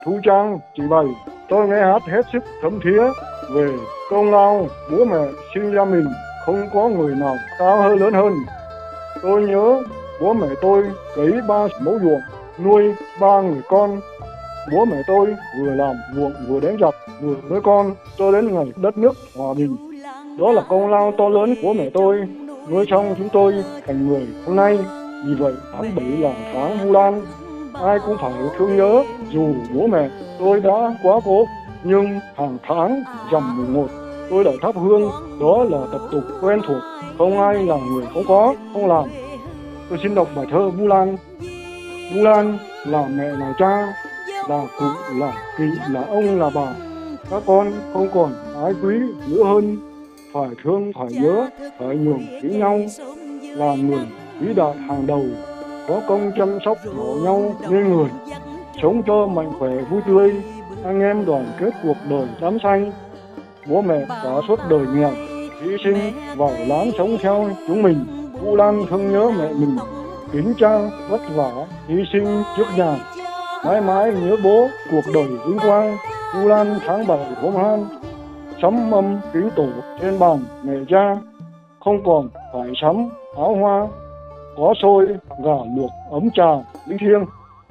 Thu Trang trình bày, tôi nghe hát hết sức thấm thía về công lao bố mẹ sinh ra mình, không có người nào cao hơn lớn hơn. Tôi nhớ bố mẹ tôi cấy 3 mẫu ruộng, nuôi 3 người con. Bố mẹ tôi vừa làm ruộng vừa đánh giặc, vừa nuôi con cho đến ngày đất nước hòa bình. Đó là công lao to lớn của mẹ tôi, nuôi xong chúng tôi thành người hôm nay. Vì vậy tháng 7 là tháng Vu Lan, ai cũng phải thương nhớ. Dù bố mẹ tôi đã quá cố, nhưng hàng tháng rằm mùng 1 tôi lại thắp hương. Đó là tập tục quen thuộc, không ai là người không có, không làm. Tôi xin đọc bài thơ Vu Lan. Vu Lan là mẹ là cha, là cụ là kỳ là ông là bà. Các con không còn ái quý nữa hơn, phải thương phải nhớ, phải nhường với nhau, là người vĩ đại hàng đầu, có công chăm sóc nhỏ nhau nên người. Sống cho mạnh khỏe vui tươi, anh em đoàn kết cuộc đời đắm say. Bố mẹ cả suốt đời nghèo, hy sinh vào láng sống theo chúng mình. Vu Lan thương nhớ mẹ mình, kính cha vất vả hy sinh trước nhà. Mãi mãi nhớ bố cuộc đời vinh quang. Vu Lan tháng 7 hôm 2, sắm mâm kính tổ trên bàn mẹ cha, không còn phải sắm áo hoa, có xôi gà luộc ấm trà linh thiêng.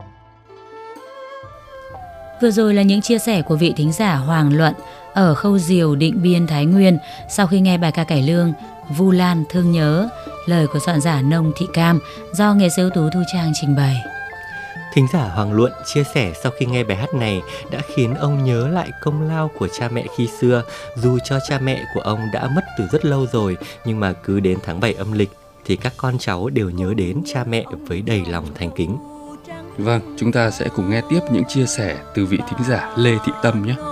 Vừa rồi là những chia sẻ của vị thính giả Hoàng Luận ở Khâu Diều, Định Biên, Thái Nguyên sau khi nghe bài ca cải lương Vu Lan thương nhớ, lời của soạn giả Nông Thị Cam do nghệ sĩ ưu tú Thu Trang trình bày. Thính giả Hoàng Luận chia sẻ sau khi nghe bài hát này đã khiến ông nhớ lại công lao của cha mẹ khi xưa. Dù cho cha mẹ của ông đã mất từ rất lâu rồi, nhưng mà cứ đến tháng 7 âm lịch thì các con cháu đều nhớ đến cha mẹ với đầy lòng thành kính. Vâng, chúng ta sẽ cùng nghe tiếp những chia sẻ từ vị thính giả Lê Thị Tâm nhé.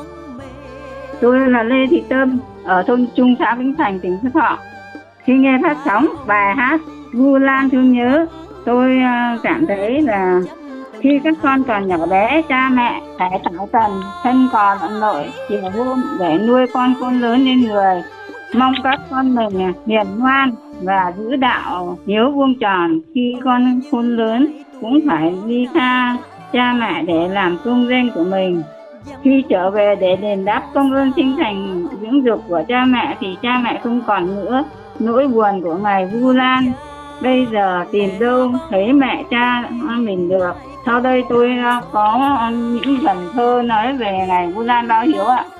Tôi là Lê Thị Tâm ở thôn Trung, xã Vĩnh Thành, tỉnh Phú Thọ. Khi nghe phát sóng bài hát Vu Lan thương nhớ, tôi cảm thấy là khi các con còn nhỏ bé, cha mẹ phải thảo tần thân còn ận nội chiều hôm để nuôi con khôn lớn nên người. Mong các con mình hiền ngoan và giữ đạo hiếu vuông tròn. Khi con khôn lớn cũng phải đi xa cha mẹ để làm công danh của mình. Khi trở về để đền đáp công ơn sinh thành dưỡng dục của cha mẹ thì cha mẹ không còn nữa nỗi buồn của ngày Vu Lan. Bây giờ tìm đâu thấy mẹ cha mình được. Sau đây tôi có những vần thơ nói về ngày Vu Lan báo hiếu ạ.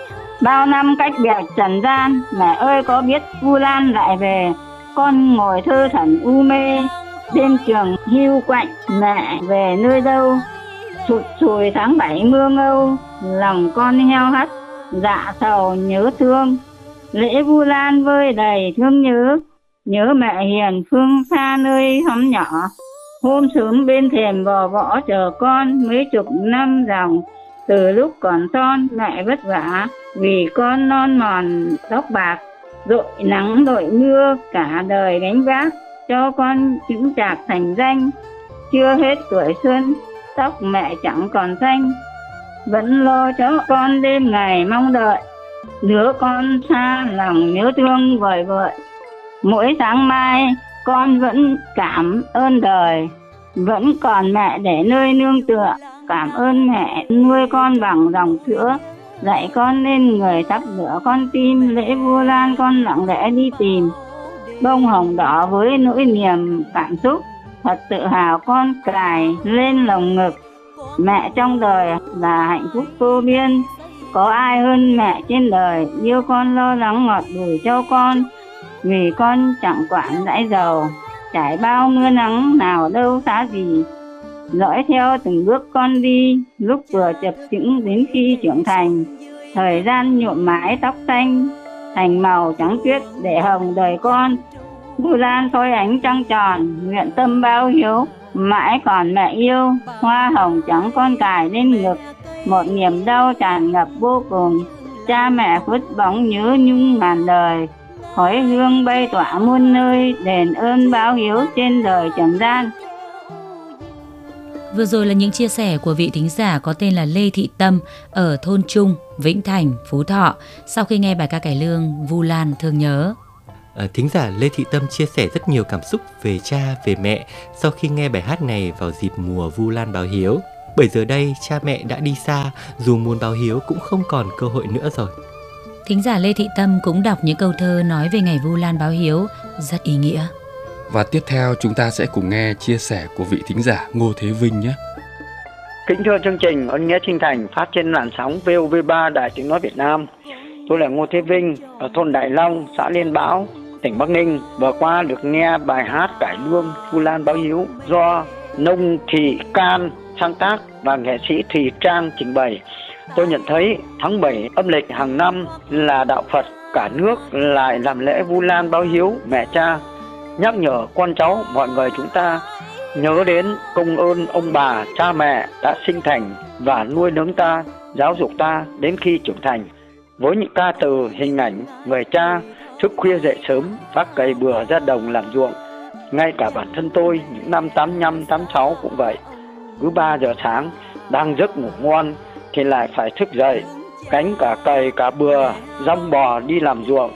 Bao năm cách biệt trần gian, mẹ ơi có biết Vu Lan lại về. Con ngồi thơ thẩn u mê, đêm trường hiu quạnh, mẹ về nơi đâu. Sụt sùi tháng 7 mưa ngâu, lòng con heo hắt, dạ sầu nhớ thương. Lễ Vu Lan vơi đầy thương nhớ, nhớ mẹ hiền phương xa nơi xóm nhỏ. Hôm sớm bên thềm bò võ chờ con mấy chục năm dòng. Từ lúc còn son mẹ vất vả, vì con non mòn tóc bạc. Dội nắng dội mưa cả đời gánh vác, cho con chững chạc thành danh. Chưa hết tuổi xuân, tóc mẹ chẳng còn xanh, vẫn lo cho con đêm ngày mong đợi. Đứa con xa lòng nhớ thương vời vợi, mỗi sáng mai con vẫn cảm ơn đời. Vẫn còn mẹ để nơi nương tựa, cảm ơn mẹ nuôi con bằng dòng sữa. Dạy con nên người thắp lửa con tim, lễ Vu Lan con lặng lẽ đi tìm. Bông hồng đỏ với nỗi niềm cảm xúc, thật tự hào con cài lên lồng ngực. Mẹ trong đời là hạnh phúc vô biên, có ai hơn mẹ trên đời. Yêu con lo lắng ngọt bùi cho con, vì con chẳng quản dãi dầu. Trải bao mưa nắng nào đâu xa gì, dõi theo từng bước con đi. Lúc vừa chập chững đến khi trưởng thành, thời gian nhuộm mái tóc xanh thành màu trắng tuyết để hồng đời con. Vu Lan soi ánh trăng tròn, nguyện tâm bao hiếu, mãi còn mẹ yêu. Hoa hồng trắng con cài lên ngực, một niềm đau tràn ngập vô cùng. Cha mẹ phút bóng nhớ nhung ngàn đời, khói hương bay tỏa muôn nơi, đền ơn báo hiếu trên đời trần gian. Vừa rồi là những chia sẻ của vị thính giả có tên là Lê Thị Tâm ở thôn Trung, Vĩnh Thành, Phú Thọ sau khi nghe bài ca cải lương Vu Lan thương nhớ. Thính giả Lê Thị Tâm chia sẻ rất nhiều cảm xúc về cha, về mẹ sau khi nghe bài hát này vào dịp mùa Vu Lan báo hiếu. Bởi giờ đây cha mẹ đã đi xa, dù muốn báo hiếu cũng không còn cơ hội nữa rồi. Thính giả Lê Thị Tâm cũng đọc những câu thơ nói về ngày Vu Lan báo hiếu rất ý nghĩa. Và tiếp theo chúng ta sẽ cùng nghe chia sẻ của vị thính giả Ngô Thế Vinh nhé. Kính thưa chương trình Ơn Nghĩa Sinh Thành phát trên làn sóng VOV3 Đài Tiếng Nói Việt Nam. Tôi là Ngô Thế Vinh ở thôn Đại Long, xã Liên Bảo, tỉnh Bắc Ninh. Vừa qua được nghe bài hát cải lương Vu Lan báo hiếu do Nông Thị Can sáng tác và nghệ sĩ Thùy Trang trình bày. Tôi nhận thấy tháng 7 âm lịch hàng năm là đạo Phật cả nước lại làm lễ Vu Lan báo hiếu mẹ cha, nhắc nhở con cháu mọi người chúng ta nhớ đến công ơn ông bà cha mẹ đã sinh thành và nuôi nấng ta, giáo dục ta đến khi trưởng thành. Với những ca từ hình ảnh người cha thức khuya dậy sớm vác cày bừa ra đồng làm ruộng, ngay cả bản thân tôi những năm 85, 86 cũng vậy. Cứ 3 giờ sáng đang giấc ngủ ngon thì lại phải thức dậy cánh cả cày cả bừa dong bò đi làm ruộng,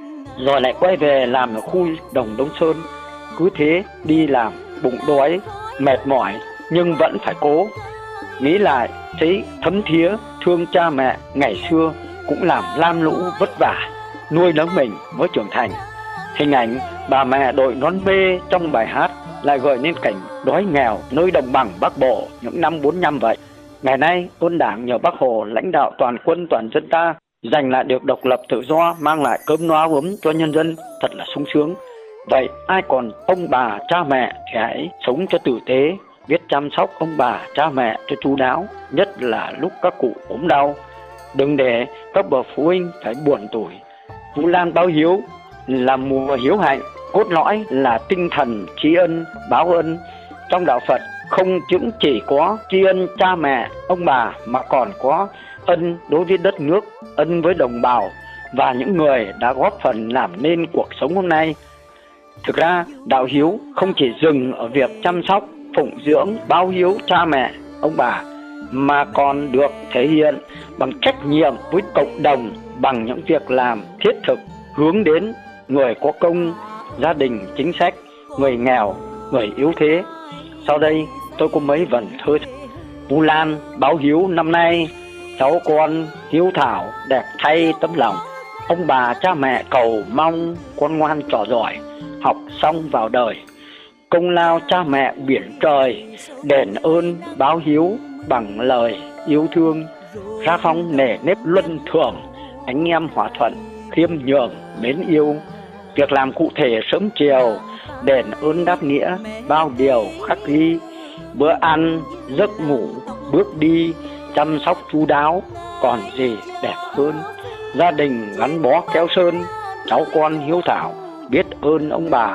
rồi lại quay về làm ở khu đồng Đông Sơn. Cứ thế đi làm bụng đói mệt mỏi nhưng vẫn phải cố. Nghĩ lại thấy thấm thía thương cha mẹ ngày xưa cũng làm lam lũ vất vả nuôi nấng mình mới trưởng thành. Hình ảnh bà mẹ đội nón bê trong bài hát lại gợi nên cảnh đói nghèo nơi đồng bằng Bắc Bộ những năm 45 vậy. Ngày nay ơn Đảng nhờ Bác Hồ lãnh đạo toàn quân toàn dân ta giành lại được độc lập tự do, mang lại cơm no áo ấm cho nhân dân, thật là sung sướng. Vậy ai còn ông bà cha mẹ thì hãy sống cho tử tế, biết chăm sóc ông bà cha mẹ cho chu đáo, nhất là lúc các cụ ốm đau. Đừng để các bậc phụ huynh phải buồn tủi. Vu Lan báo hiếu là mùa hiếu hạnh, cốt lõi là tinh thần tri ân báo ân. Trong đạo Phật không những chỉ có tri ân cha mẹ ông bà mà còn có ân đối với đất nước, ân với đồng bào và những người đã góp phần làm nên cuộc sống hôm nay. Thực ra đạo hiếu không chỉ dừng ở việc chăm sóc phụng dưỡng báo hiếu cha mẹ ông bà, mà còn được thể hiện bằng trách nhiệm với cộng đồng, bằng những việc làm thiết thực hướng đến người có công, gia đình chính sách, người nghèo, người yếu thế. Sau đây tôi có mấy vần thơ. Vu Lan báo hiếu năm nay, cháu con hiếu thảo đẹp thay tấm lòng. Ông bà cha mẹ cầu mong con ngoan trò giỏi, học xong vào đời. Công lao cha mẹ biển trời, đền ơn báo hiếu bằng lời yêu thương. Ra phong nề nếp luân thường, anh em hòa thuận, khiêm nhường mến yêu. Việc làm cụ thể sớm chiều, đền ơn đáp nghĩa bao điều khắc ghi. Bữa ăn, giấc ngủ, bước đi, chăm sóc chu đáo, còn gì đẹp hơn. Gia đình gắn bó kéo sơn, cháu con hiếu thảo, biết ơn ông bà.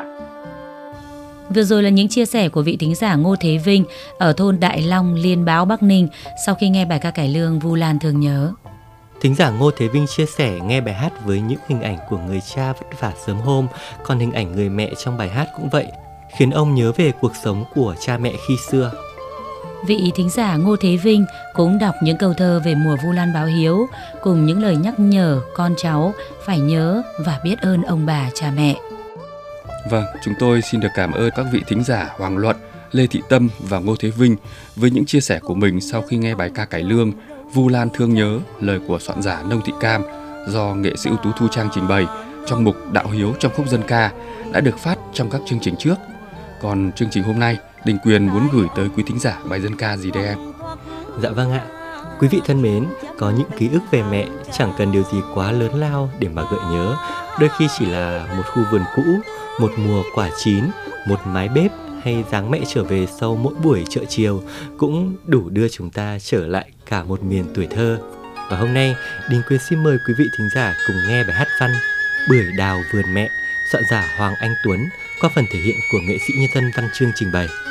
Vừa rồi là những chia sẻ của vị thính giả Ngô Thế Vinh ở thôn Đại Long, Liên Báo, Bắc Ninh sau khi nghe bài ca cải lương Vu Lan thương nhớ. Thính giả Ngô Thế Vinh chia sẻ nghe bài hát với những hình ảnh của người cha vất vả sớm hôm, còn hình ảnh người mẹ trong bài hát cũng vậy, khiến ông nhớ về cuộc sống của cha mẹ khi xưa. Vị thính giả Ngô Thế Vinh cũng đọc những câu thơ về mùa Vu Lan báo hiếu cùng những lời nhắc nhở con cháu phải nhớ và biết ơn ông bà cha mẹ. Vâng, chúng tôi xin được cảm ơn các vị thính giả Hoàng Luận, Lê Thị Tâm và Ngô Thế Vinh với những chia sẻ của mình sau khi nghe bài ca cải lương Vu Lan thương nhớ, lời của soạn giả Nông Thị Cam do nghệ sĩ ưu tú Thu Trang trình bày trong mục Đạo hiếu trong khúc dân ca đã được phát trong các chương trình trước. Còn chương trình hôm nay, Đình Quyền muốn gửi tới quý thính giả bài dân ca gì đây em? Dạ vâng ạ. Quý vị thân mến, có những ký ức về mẹ chẳng cần điều gì quá lớn lao để mà gợi nhớ. Đôi khi chỉ là một khu vườn cũ, một mùa quả chín, một mái bếp hay dáng mẹ trở về sau mỗi buổi chợ chiều cũng đủ đưa chúng ta trở lại cả một miền tuổi thơ. Và hôm nay, Đình Quyền xin mời quý vị thính giả cùng nghe bài hát văn Bưởi đào vườn mẹ, soạn giả Hoàng Anh Tuấn qua phần thể hiện của nghệ sĩ nhân dân Văn Chương trình bày.